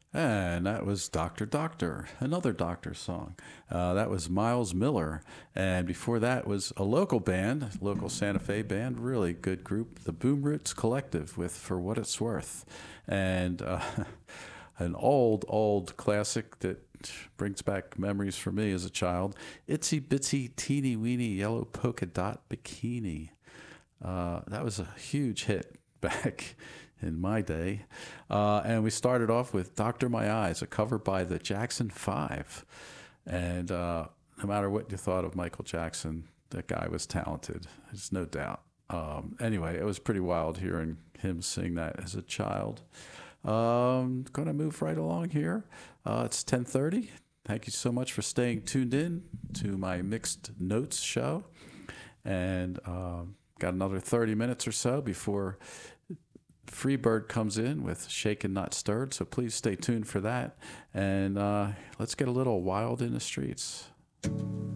And that was Doctor Doctor, another Doctor song. That was Miles Miller. And before that was a local band, local Santa Fe band, really good group, the Boom Roots Collective with For What It's Worth. And an old classic that brings back memories for me as a child, Itsy Bitsy Teeny Weeny Yellow Polka Dot Bikini. That was a huge hit back in my day. And we started off with Doctor My Eyes, a cover by the Jackson Five. And no matter what you thought of Michael Jackson, that guy was talented. There's no doubt. Anyway, it was pretty wild hearing him sing that as a child. Going to move right along here. It's 10:30. Thank you so much for staying tuned in to my Mixed Notes show. And got another 30 minutes or so before Freebird comes in with Shaken Not Stirred. So please stay tuned for that. And let's get a little wild in the streets.